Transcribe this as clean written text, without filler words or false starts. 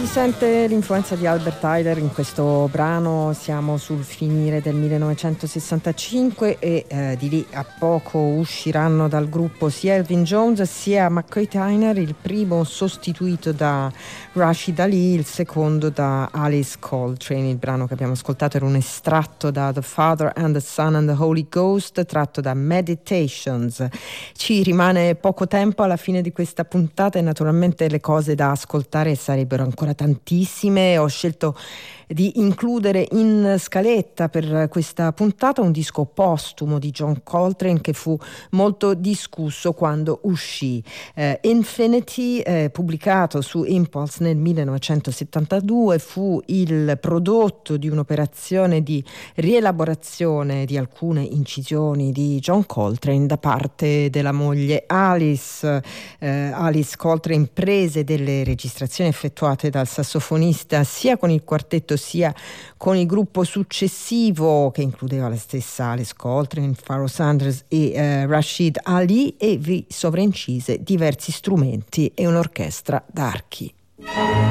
sente l'influenza di Albert Tyler in questo brano. Siamo sul finire del 1965 e di lì a poco usciranno dal gruppo sia Elvin Jones sia McCoy Tyner, il primo sostituito da Rashid Ali, il secondo da Alice Coltrane. Il brano che abbiamo ascoltato era un estratto da The Father and the Son and the Holy Ghost, tratto da Meditations. Ci rimane poco tempo alla fine di questa puntata e naturalmente le cose da ascoltare sarebbero ancora tantissime. Ho scelto di includere in scaletta per questa puntata un disco postumo di John Coltrane che fu molto discusso quando uscì. Infinity, pubblicato su Impulse nel 1972, fu il prodotto di un'operazione di rielaborazione di alcune incisioni di John Coltrane da parte della moglie Alice. Alice Coltrane prese delle registrazioni effettuate dal sassofonista sia con il quartetto sia con il gruppo successivo, che includeva la stessa Alice Coltrane, Pharoah Sanders e Rashid Ali, e vi sovraincise diversi strumenti e un'orchestra d'archi.